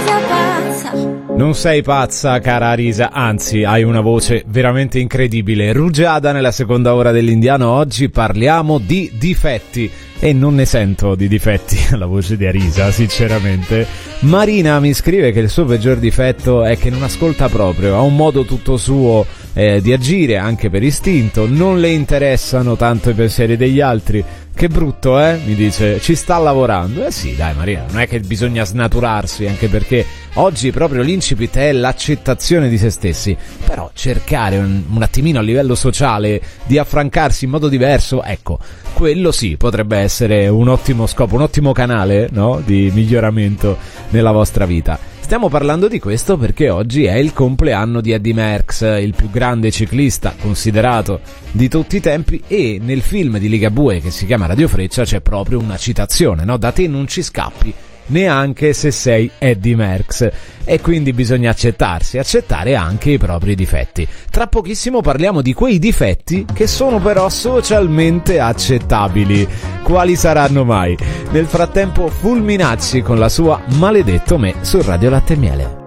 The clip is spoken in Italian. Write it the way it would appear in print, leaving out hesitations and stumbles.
Non sei pazza, cara Arisa, anzi, hai una voce veramente incredibile. Rugiada nella seconda ora dell'Indiano. Oggi parliamo di difetti. E non ne sento di difetti alla voce di Arisa, sinceramente. Marina mi scrive che il suo peggior difetto è che non ascolta proprio, ha un modo tutto suo di agire, anche per istinto, non le interessano tanto i pensieri degli altri. Che brutto, mi dice, ci sta lavorando. Sì, dai Marina, non è che bisogna snaturarsi, anche perché oggi proprio l'incipit è l'accettazione di se stessi, però cercare un attimino a livello sociale di affrancarsi in modo diverso, ecco, quello sì, potrebbe essere un ottimo scopo, un ottimo canale, no, di miglioramento nella vostra vita. Stiamo parlando di questo perché oggi è il compleanno di Eddy Merckx, il più grande ciclista considerato di tutti i tempi, e nel film di Ligabue che si chiama Radio Freccia c'è proprio una citazione, no? Da te non ci scappi neanche se sei Eddy Merckx, e quindi bisogna accettare anche i propri difetti. Tra pochissimo parliamo di quei difetti che sono però socialmente accettabili. Quali saranno mai? Nel frattempo Fulminacci con la sua Maledetto Me su Radio Latte e Miele.